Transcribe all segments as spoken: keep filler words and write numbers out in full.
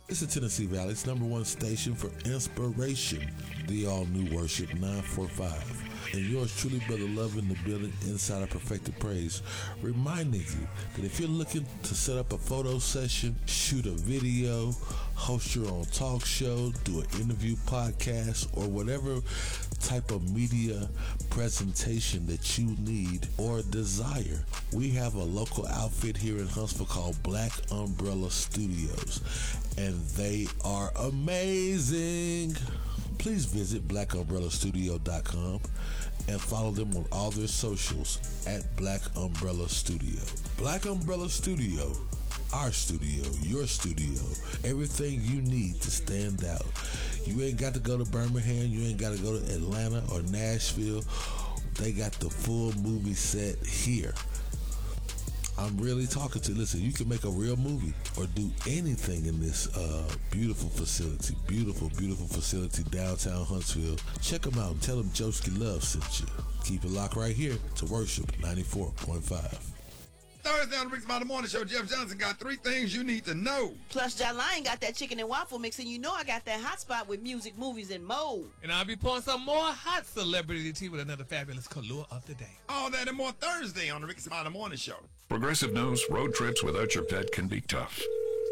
It's the Tennessee Valley's number one station for inspiration, the all-new Worship nine forty-five. And yours truly, Brother Love, in the building, inside of Perfected Praise, reminding you that if you're looking to set up a photo session, shoot a video, host your own talk show, do an interview podcast, or whatever type of media presentation that you need or desire, we have a local outfit here in Huntsville called Black Umbrella Studios, and they are amazing. Please visit black umbrella studio dot com and follow them on all their socials at Black Umbrella Studio. Black Umbrella Studio, our studio, your studio, everything you need to stand out. You ain't got to go to Birmingham, you ain't got to go to Atlanta or Nashville. They got the full movie set here. I'm really talking to, listen, you can make a real movie or do anything in this uh, beautiful facility, beautiful, beautiful facility downtown Huntsville. Check them out and tell them Joski Love sent you. Keep it locked right here to Worship ninety-four point five. Thursday on the Rick's Mountain Morning Show, Jeff Johnson got three things you need to know. Plus, John Lyon got that chicken and waffle mix, and you know I got that hot spot with music, movies, and more. And I'll be pouring some more hot celebrity tea with another fabulous color of the day. All that and more Thursday on the Rick's Mountain Morning Show. Progressive knows road trips without your pet can be tough.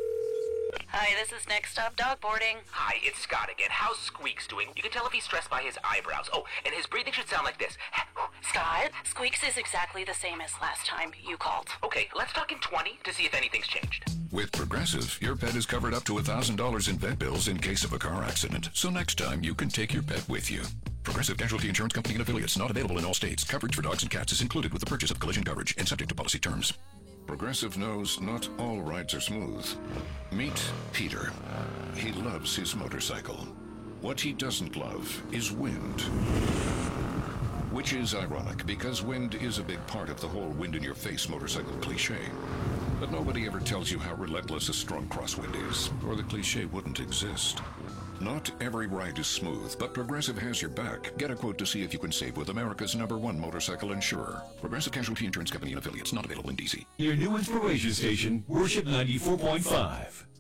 Hi, this is Next Stop Dog Boarding. Hi, it's Scott again. How's Squeaks doing? You can tell if he's stressed by his eyebrows. Oh, and his breathing should sound like this. Scott, Squeaks is exactly the same as last time you called. Okay, let's talk in twenty to see if anything's changed. With Progressive, your pet is covered up to one thousand dollars in vet bills in case of a car accident. So next time, you can take your pet with you. Progressive Casualty Insurance Company and affiliates, not available in all states. Coverage for dogs and cats is included with the purchase of collision coverage and subject to policy terms. Progressive knows not all rides are smooth. Meet Peter. He loves his motorcycle. What he doesn't love is wind. Which is ironic, because wind is a big part of the whole wind-in-your-face motorcycle cliche. But nobody ever tells you how relentless a strong crosswind is, or the cliche wouldn't exist. Not every ride is smooth, but Progressive has your back. Get a quote to see if you can save with America's number one motorcycle insurer. Progressive Casualty Insurance Company and affiliates, not available in D C. Your new inspiration station, Worship ninety-four point five.